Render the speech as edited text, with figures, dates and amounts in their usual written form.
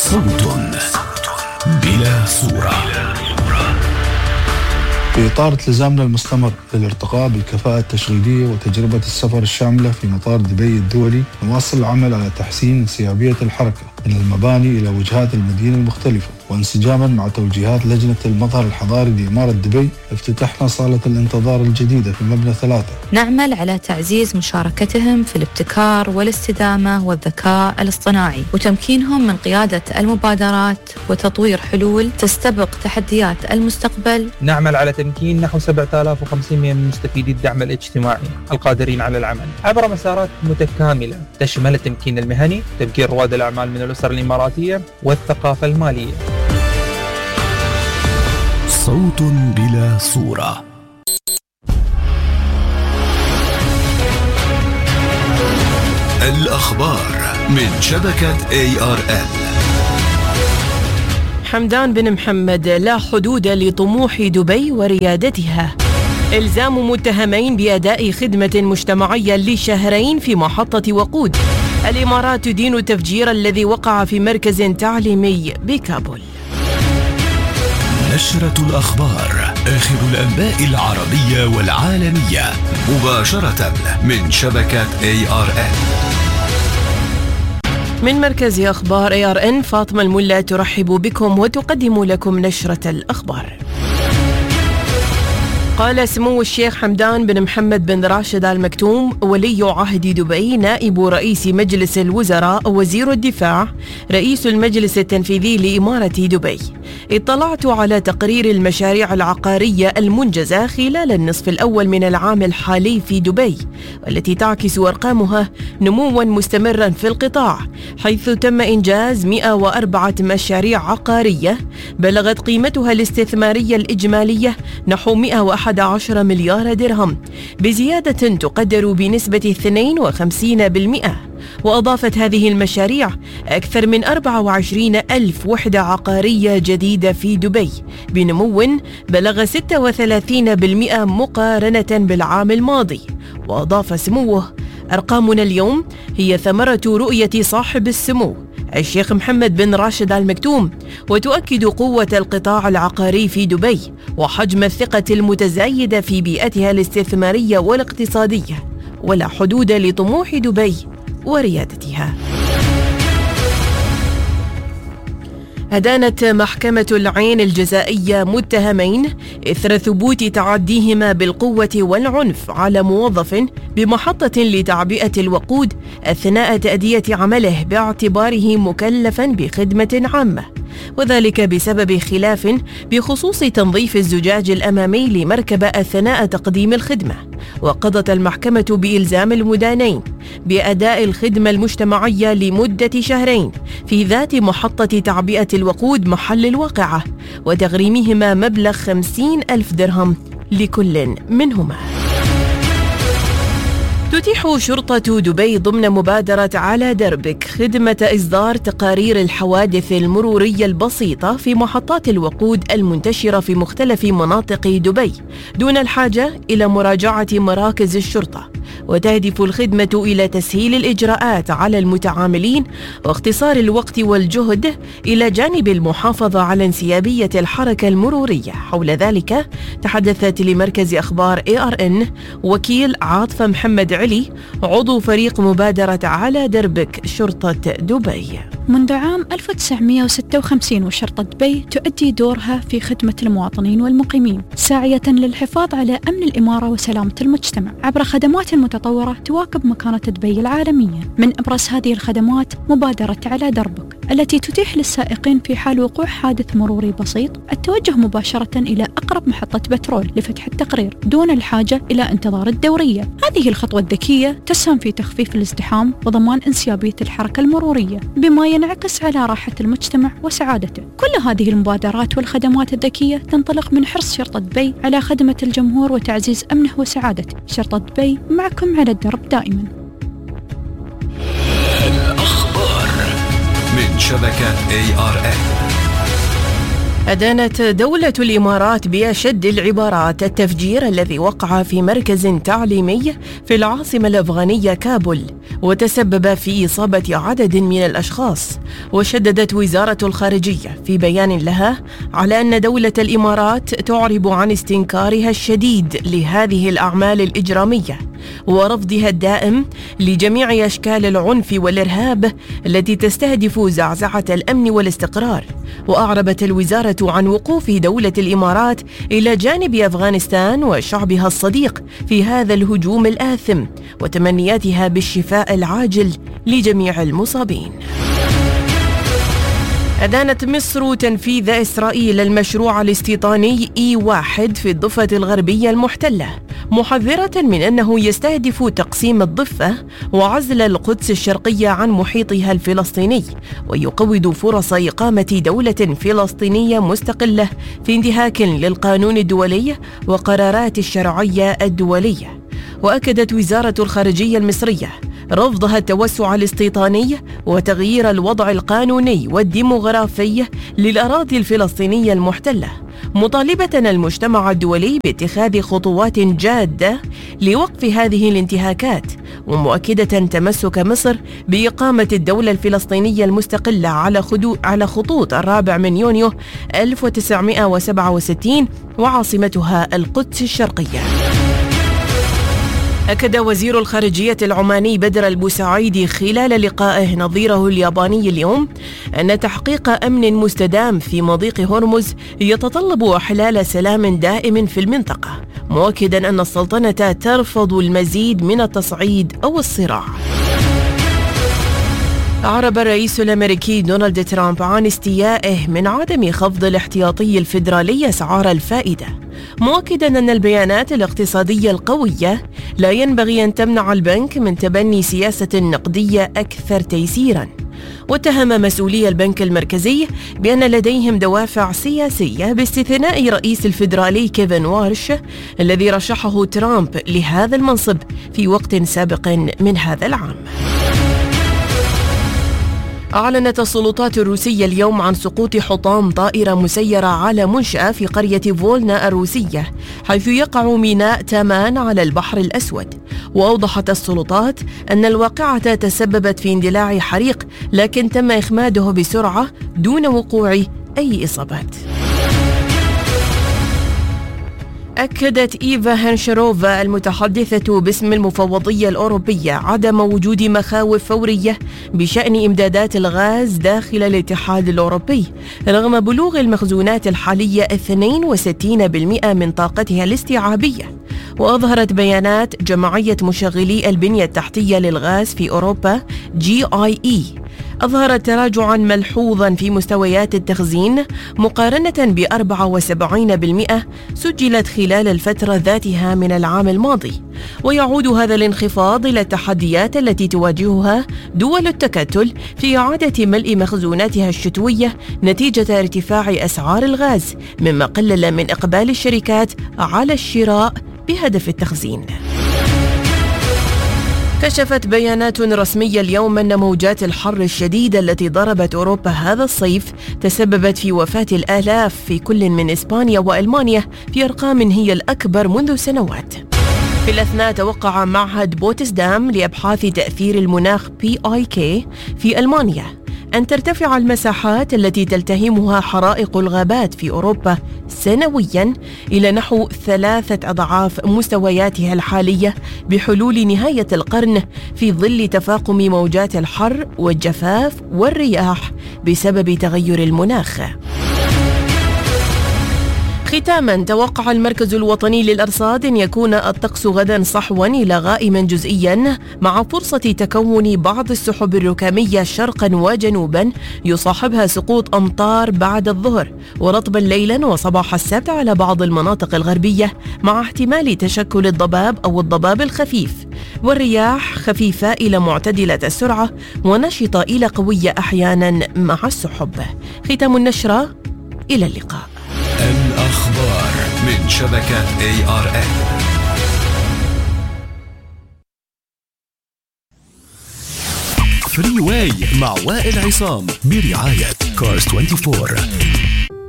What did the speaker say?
صوت بلا صورة. في إطار التزامنا المستمر للارتقاء بالكفاءة التشغيلية وتجربة السفر الشاملة في مطار دبي الدولي، نواصل العمل على تحسين انسيابية الحركة من المباني إلى وجهات المدينة المختلفة، وانسجاما مع توجيهات لجنة المظهر الحضاري لإمارة دبي افتتحنا صالة الانتظار الجديدة في مبنى 3. نعمل على تعزيز مشاركتهم في الابتكار والاستدامة والذكاء الاصطناعي وتمكينهم من قيادة المبادرات وتطوير حلول تستبق تحديات المستقبل. نعمل على تمكين نحو 7500 من مستفيدي الدعم الاجتماعي القادرين على العمل عبر مسارات متكاملة تشمل التمكين المهني، تمكين رواد الأعمال من الأسر الإماراتية والثقافة المالية. صوت بلا صورة. الأخبار من شبكة ARN. حمدان بن محمد لا حدود لطموح دبي وريادتها. إلزام متهمين بأداء خدمة مجتمعية لشهرين في محطة وقود. الإمارات تدين التفجير الذي وقع في مركز تعليمي بكابول. نشرة الأخبار، آخر الأنباء العربية والعالمية مباشرة من شبكة ARN. من مركز أخبار ARN فاطمة الملا ترحب بكم وتقدم لكم نشرة الأخبار. قال سمو الشيخ حمدان بن محمد بن راشد آل مكتوم ولي عهد دبي نائب رئيس مجلس الوزراء وزير الدفاع رئيس المجلس التنفيذي لإمارة دبي: اطلعت على تقرير المشاريع العقارية المنجزة خلال النصف الأول من العام الحالي في دبي، والتي تعكس أرقامها نموا مستمرا في القطاع، حيث تم إنجاز 104 مشاريع عقارية بلغت قيمتها الاستثمارية الإجمالية نحو 111 مليار درهم، بزيادة تقدر بنسبة 52%. وأضافت هذه المشاريع أكثر من 24 ألف وحدة عقارية جديدة في دبي بنمو بلغ 36% مقارنة بالعام الماضي. وأضاف سموه: أرقامنا اليوم هي ثمرة رؤية صاحب السمو الشيخ محمد بن راشد آل مكتوم، وتؤكد قوة القطاع العقاري في دبي وحجم الثقة المتزايدة في بيئتها الاستثمارية والاقتصادية، ولا حدود لطموح دبي وريادتها. أدانت محكمة العين الجزائية متهمين إثر ثبوت تعديهما بالقوة والعنف على موظف بمحطة لتعبئة الوقود أثناء تأدية عمله باعتباره مكلفا بخدمة عامة، وذلك بسبب خلاف بخصوص تنظيف الزجاج الأمامي لمركبة أثناء تقديم الخدمة. وقضت المحكمة بإلزام المدانين بأداء الخدمة المجتمعية لمدة شهرين في ذات محطة تعبئة الوقود محل الواقعة، وتغريمهما مبلغ 50,000 درهم لكل منهما. تتيح شرطة دبي ضمن مبادرة على دربك خدمة إصدار تقارير الحوادث المرورية البسيطة في محطات الوقود المنتشرة في مختلف مناطق دبي دون الحاجة إلى مراجعة مراكز الشرطة، وتهدف الخدمة إلى تسهيل الإجراءات على المتعاملين واختصار الوقت والجهد إلى جانب المحافظة على انسيابية الحركة المرورية. حول ذلك تحدثت لمركز أخبار ARN وكيل عاطفة محمد علي عضو فريق مبادرة على دربك شرطة دبي. منذ عام 1956 وشرطة دبي تؤدي دورها في خدمة المواطنين والمقيمين، ساعية للحفاظ على أمن الإمارة وسلامة المجتمع عبر خدمات متطورة تواكب مكانة دبي العالمية. من أبرز هذه الخدمات مبادرة على دربك، التي تتيح للسائقين في حال وقوع حادث مروري بسيط التوجه مباشرة إلى أقرب محطة بترول لفتح التقرير دون الحاجة إلى انتظار الدورية. هذه الخطوة الذكية تسهم في تخفيف الازدحام وضمان انسيابية الحركة المرورية، بما ينعكس على راحة المجتمع وسعادته. كل هذه المبادرات والخدمات الذكية تنطلق من حرص شرطة دبي على خدمة الجمهور وتعزيز أمنه وسعادته. شرطة دبي معكم على الدرب دائما. الأخبار من شبكة ARN. أدانت دولة الإمارات بأشد العبارات التفجير الذي وقع في مركز تعليمي في العاصمة الأفغانية كابول، وتسبب في إصابة عدد من الأشخاص. وشددت وزارة الخارجية في بيان لها على أن دولة الإمارات تعرب عن استنكارها الشديد لهذه الأعمال الإجرامية ورفضها الدائم لجميع أشكال العنف والإرهاب التي تستهدف زعزعة الأمن والاستقرار. وأعربت الوزارة عن وقوف دولة الإمارات إلى جانب أفغانستان وشعبها الصديق في هذا الهجوم الآثم، وتمنياتها بالشفاء العاجل لجميع المصابين. أدانت مصر تنفيذ إسرائيل المشروع الاستيطاني E1 في الضفة الغربية المحتلة، محذرة من أنه يستهدف تقسيم الضفة وعزل القدس الشرقية عن محيطها الفلسطيني، ويقوض فرص إقامة دولة فلسطينية مستقلة في انتهاك للقانون الدولي وقرارات الشرعية الدولية. وأكدت وزارة الخارجية المصرية رفضها التوسع الاستيطاني وتغيير الوضع القانوني والديموغرافي للأراضي الفلسطينية المحتلة، مطالبة المجتمع الدولي باتخاذ خطوات جادة لوقف هذه الانتهاكات، ومؤكدة تمسك مصر بإقامة الدولة الفلسطينية المستقلة على خطوط 4 يونيو 1967 وعاصمتها القدس الشرقية. أكد وزير الخارجية العماني بدر البوسعيدي خلال لقائه نظيره الياباني اليوم أن تحقيق أمن مستدام في مضيق هرمز يتطلب إحلال سلام دائم في المنطقة، مؤكدا أن السلطنة ترفض المزيد من التصعيد أو الصراع. أعرب الرئيس الأمريكي دونالد ترامب عن استيائه من عدم خفض الاحتياطي الفيدرالي أسعار الفائدة، مؤكدا أن البيانات الاقتصادية القوية لا ينبغي أن تمنع البنك من تبني سياسة نقدية أكثر تيسيرا. واتهم مسؤولي البنك المركزي بأن لديهم دوافع سياسية باستثناء رئيس الفيدرالي كيفن وارش الذي رشحه ترامب لهذا المنصب في وقت سابق من هذا العام. أعلنت السلطات الروسية اليوم عن سقوط حطام طائرة مسيرة على منشأة في قرية فولنا الروسية، حيث يقع ميناء تامان على البحر الأسود. وأوضحت السلطات أن الواقعة تسببت في اندلاع حريق، لكن تم إخماده بسرعة دون وقوع أي إصابات. أكدت إيفا هنشروفا المتحدثة باسم المفوضية الأوروبية عدم وجود مخاوف فورية بشأن إمدادات الغاز داخل الاتحاد الأوروبي، رغم بلوغ المخزونات الحالية 62% من طاقتها الاستيعابية. وأظهرت بيانات جمعية مشغلي البنية التحتية للغاز في أوروبا GIE أظهرت تراجعاً ملحوظاً في مستويات التخزين مقارنة ب74% سجلت خلال الفترة ذاتها من العام الماضي. ويعود هذا الانخفاض إلى التحديات التي تواجهها دول التكتل في إعادة ملء مخزوناتها الشتوية نتيجة ارتفاع أسعار الغاز، مما قلل من إقبال الشركات على الشراء بهدف التخزين. كشفت بيانات رسمية اليوم أن موجات الحر الشديدة التي ضربت أوروبا هذا الصيف تسببت في وفاة الآلاف في كل من إسبانيا وألمانيا في أرقام هي الأكبر منذ سنوات. في الأثناء توقع معهد بوتسدام لأبحاث تأثير المناخ PIK في ألمانيا أن ترتفع المساحات التي تلتهمها حرائق الغابات في أوروبا سنوياً إلى نحو 3 أضعاف مستوياتها الحالية بحلول نهاية القرن، في ظل تفاقم موجات الحر والجفاف والرياح بسبب تغير المناخ. ختاماً، توقع المركز الوطني للأرصاد أن يكون الطقس غداً صحواً إلى غائماً جزئياً، مع فرصة تكون بعض السحب الركامية شرقاً وجنوباً يصاحبها سقوط أمطار بعد الظهر، ورطباً ليلاً وصباح السبت على بعض المناطق الغربية، مع احتمال تشكل الضباب أو الضباب الخفيف. والرياح خفيفة إلى معتدلة السرعة ونشطة إلى قوية أحياناً مع السحب. ختام النشرة، إلى اللقاء. الأخبار من شبكة ARN. فري واي مع وائل عصام برعاية كارز 24.